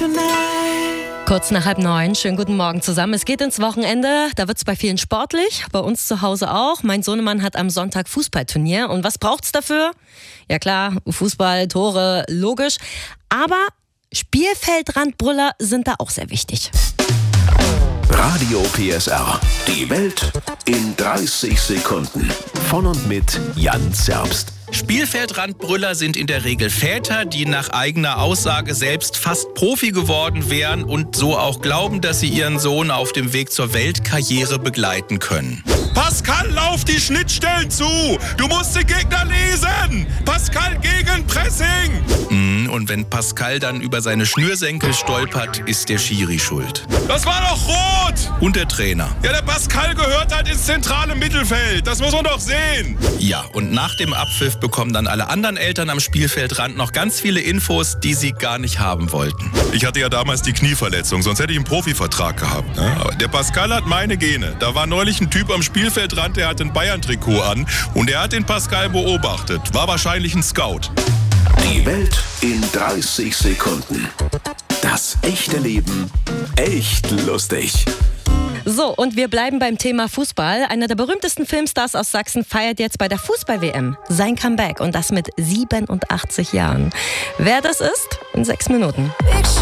Kurz nach 8:30, schönen guten Morgen zusammen. Es geht ins Wochenende, da wird es bei vielen sportlich, bei uns zu Hause auch. Mein Sohnemann hat am Sonntag Fußballturnier. Und was braucht's dafür? Ja klar, Fußball, Tore, logisch. Aber Spielfeldrandbrüller sind da auch sehr wichtig. Radio PSR. Die Welt in 30 Sekunden. Von und mit Jan Zerbst. Spielfeldrandbrüller sind in der Regel Väter, die nach eigener Aussage selbst fast Profi geworden wären und so auch glauben, dass sie ihren Sohn auf dem Weg zur Weltkarriere begleiten können. Pascal, lauf die Schnittstellen zu! Du musst den Gegner lesen! Pascal gegen Pressing! Und wenn Pascal dann über seine Schnürsenkel stolpert, ist der Schiri schuld. Das war doch rot! Und der Trainer. Ja, der Pascal gehört halt ins zentrale Mittelfeld. Das muss man doch sehen. Ja, und nach dem Abpfiff bekommen dann alle anderen Eltern am Spielfeldrand noch ganz viele Infos, die sie gar nicht haben wollten. Ich hatte ja damals die Knieverletzung, sonst hätte ich einen Profivertrag gehabt. Ne? Aber der Pascal hat meine Gene. Da war neulich ein Typ am Spielfeldrand, der hat ein Bayern-Trikot an und der hat den Pascal beobachtet. War wahrscheinlich ein Scout. Die Welt in 30 Sekunden. Das echte Leben echt lustig. So, und wir bleiben beim Thema Fußball. Einer der berühmtesten Filmstars aus Sachsen feiert jetzt bei der Fußball-WM sein Comeback und das mit 87 Jahren. Wer das ist? In 6 Minuten.